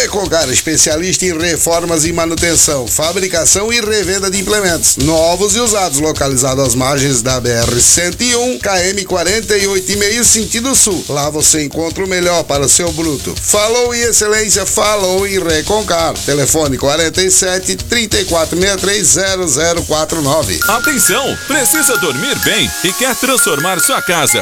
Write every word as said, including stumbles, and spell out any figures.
Reconcar, especialista em reformas e manutenção, fabricação e revenda de implementos novos e usados, localizado às margens da B R cento e um, K M quarenta e oito e meio, sentido sul. Lá você encontra o melhor para o seu bruto. Falou em excelência, falou em Reconcar. Telefone quarenta e sete, trinta e quatro sessenta e três, zero zero quatro nove. Atenção! Precisa dormir bem e quer transformar sua casa